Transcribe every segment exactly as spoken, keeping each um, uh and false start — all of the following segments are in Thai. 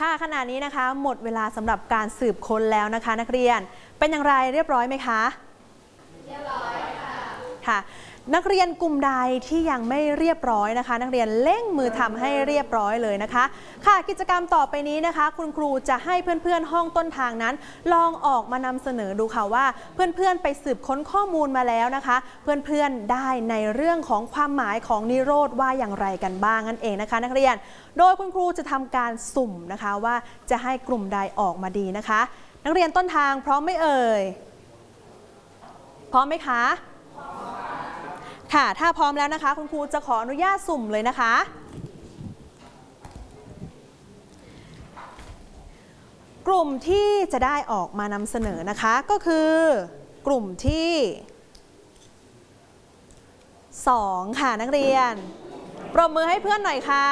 ค่ะขณะนี้นะคะหมดเวลาสำหรับการสืบค้นแล้วนะคะนักเรียนเป็นอย่างไรเรียบร้อยไหมคะเรียบร้อยค่ะค่ะนักเรียนกลุ่มใดที่ยังไม่เรียบร้อยนะคะนักเรียนเร่งมือทำให้เรียบร้อยเลยนะคะค่ะกิจกรรมต่อไปนี้นะคะคุณครูจะให้เพื่อนๆห้องต้นทางนั้นลองออกมานำเสนอดูค่ะว่าเพื่อนๆไปสืบค้นข้อมูลมาแล้วนะคะเพื่อนๆได้ในเรื่องของความหมายของนิโรธว่าอย่างไรกันบ้างนั่นเองนะคะนักเรียนโดยคุณครูจะทำการสุ่มนะคะว่าจะให้กลุ่มใดออกมาดีนะคะนักเรียนต้นทางพร้อมไหมเอ่ยพร้อมไหมคะค่ะถ้าพร้อมแล้วนะคะคุณครูจะขออนุญาตสุ่มเลยนะคะกลุ่มที่จะได้ออกมานำเสนอนะคะก็คือกลุ่มที่สองค่ะนักเรียนปรบมือให้เพื่อนหน่อยค่ะ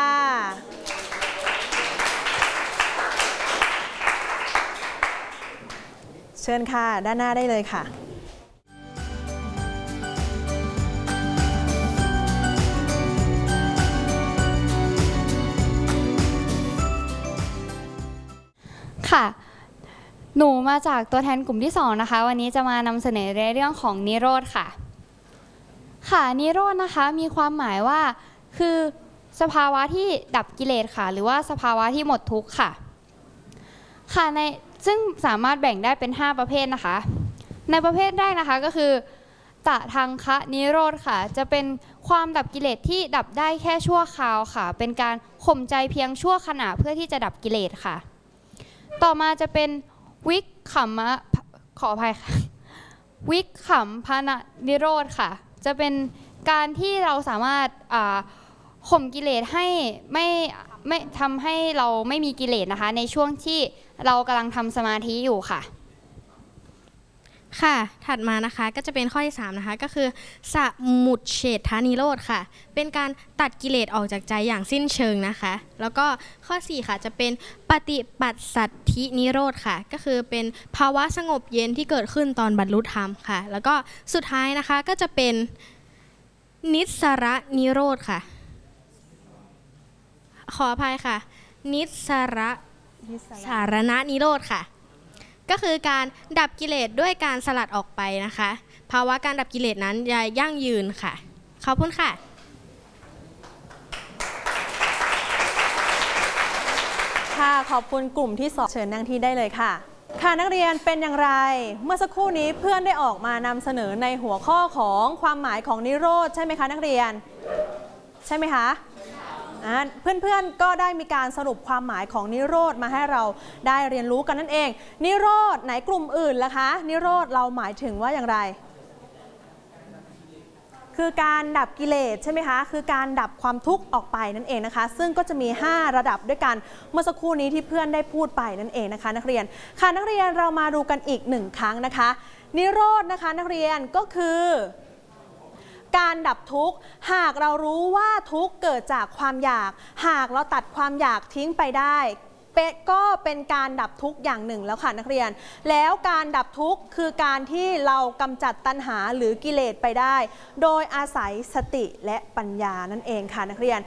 เชิญค่ะด้านหน้าได้เลยค่ะค่ะหนูมาจากตัวแทนกลุ่มที่สองนะคะวันนี้จะมานำเสนอในเรื่องของนิโรธค่ะค่ะนิโรธนะคะมีความหมายว่าคือสภาวะที่ดับกิเลสค่ะหรือว่าสภาวะที่หมดทุกข์ค่ะค่ะในซึ่งสามารถแบ่งได้เป็นห้าประเภทนะคะในประเภทแรกนะคะก็คือตทังคะนิโรธค่ะจะเป็นความดับกิเลสที่ดับได้แค่ชั่วคราวค่ะเป็นการข่มใจเพียงชั่วขณะเพื่อที่จะดับกิเลสค่ะต่อมาจะเป็นวิกขัมมะขออภัยค่ะวิกขัมพานะนิโรธค่ะจะเป็นการที่เราสามารถข่มกิเลสให้ไม่ไม่ทำให้เราไม่มีกิเลสนะคะในช่วงที่เรากำลังทำสมาธิอยู่ค่ะค่ะถัดมานะคะก็จะเป็นข้อที่สามนะคะก็คือสมุจเฉทนิโรธค่ะเป็นการตัดกิเลสออกจากใจอย่างสิ้นเชิงนะคะแล้วก็ข้อสี่ค่ะจะเป็นปฏิปัสสัทธินิโรธค่ะก็คือเป็นภาวะสงบเย็นที่เกิดขึ้นตอนบรรลุธรรมค่ะแล้วก็สุดท้ายนะคะก็จะเป็นนิสรนิโรธค่ะขออภัยค่ะนิสรสารณนิโรธค่ะก็คือการดับกิเลสด้วยการสลัดออกไปนะคะภาวะการดับกิเลสนั้นจะยั่งยืนค่ะขอบคุณค่ะค่ะขอบคุณกลุ่มที่สองเชิญนั่งที่ได้เลยค่ะค่ะนักเรียนเป็นอย่างไรเมื่อสักครู่นี้เพื่อนได้ออกมานำเสนอในหัวข้อของความหมายของนิโรธใช่ไหมคะนักเรียนใช่ไหมคะเพื่อนๆก็ได้มีการสรุปความหมายของนิโรธมาให้เราได้เรียนรู้กันนั่นเองนิโรธไหนกลุ่มอื่นล่ะคะนิโรธเราหมายถึงว่าอย่างไรคือการดับกิเลสใช่ไหมคะคือการดับความทุกข์ออกไปนั่นเองนะคะซึ่งก็จะมีห้าระดับด้วยกันเมื่อสักครู่นี้ที่เพื่อนได้พูดไปนั่นเองนะคะนักเรียนค่ะนักเรียนเรามาดูกันอีกหนึ่งครั้งนะคะนิโรธนะคะนักเรียนก็คือการดับทุกข์หากเรารู้ว่าทุกข์เกิดจากความอยากหากเราตัดความอยากทิ้งไปได้ก็เป็นการดับทุกข์อย่างหนึ่งแล้วค่ะนักเรียนแล้วการดับทุกข์คือการที่เรากำจัดตัณหาหรือกิเลสไปได้โดยอาศัยสติและปัญญานั่นเองค่ะนักเรียน